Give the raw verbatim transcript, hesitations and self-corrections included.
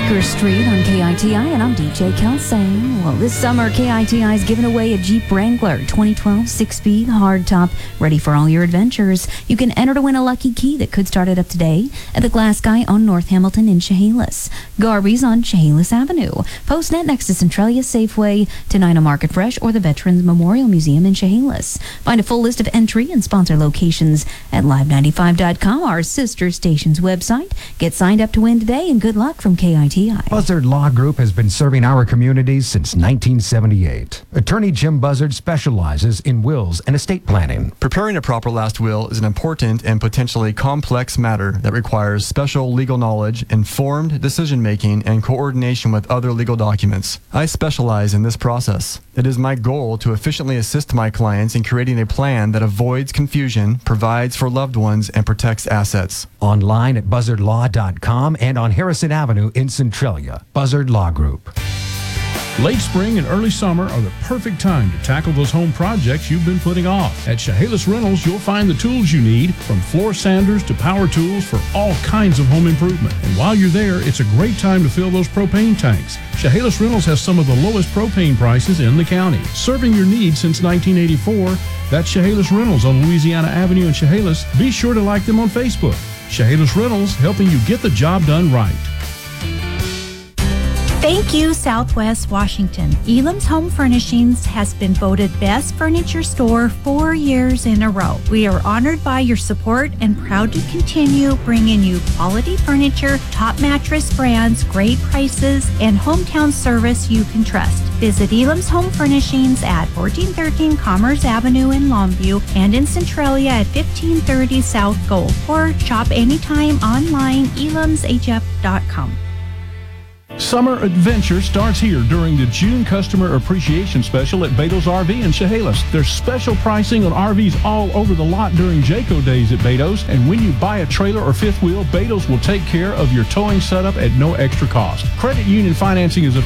Baker Street on K I T I, and I'm D J Kelsey. Well, this summer, K I T I is giving away a Jeep Wrangler twenty twelve six-speed hardtop, ready for all your adventures. You can enter to win a lucky key that could start it up today at the Glass Guy on North Hamilton in Chehalis. Garvey's on Chehalis Avenue. Postnet next to Centralia Safeway, Tenino Market Fresh, or the Veterans Memorial Museum in Chehalis. Find a full list of entry and sponsor locations at live ninety-five dot com, our sister station's website. Get signed up to win today, and good luck from K I T I. Buzzard Law Group has been serving our communities since nineteen seventy-eight. Attorney Jim Buzzard specializes in wills and estate planning. Preparing a proper last will is an important and potentially complex matter that requires special legal knowledge, informed decision-making, and coordination with other legal documents. I specialize in this process. It is my goal to efficiently assist my clients in creating a plan that avoids confusion, provides for loved ones, and protects assets. Online at buzzard law dot com and on Harrison Avenue in Centralia. Buzzard Law Group. Late spring and early summer are the perfect time to tackle those home projects you've been putting off. At Chehalis Rentals, you'll find the tools you need, from floor sanders to power tools for all kinds of home improvement. And while you're there, it's a great time to fill those propane tanks. Chehalis Rentals has some of the lowest propane prices in the county. Serving your needs since nineteen eighty-four, that's Chehalis Rentals on Louisiana Avenue in Chehalis. Be sure to like them on Facebook. Chehalis Rentals, helping you get the job done right. Thank you, Southwest Washington. Elam's Home Furnishings has been voted Best Furniture Store four years in a row. We are honored by your support and proud to continue bringing you quality furniture, top mattress brands, great prices, and hometown service you can trust. Visit Elam's Home Furnishings at fourteen thirteen Commerce Avenue in Longview and in Centralia at fifteen thirty South Gold, or shop anytime online, elams h f dot com. Summer adventure starts here during the June Customer Appreciation Special at Beto's R V in Chehalis. There's special pricing on R Vs all over the lot during Jayco days at Beto's, and when you buy a trailer or fifth wheel, Beto's will take care of your towing setup at no extra cost. Credit union financing is available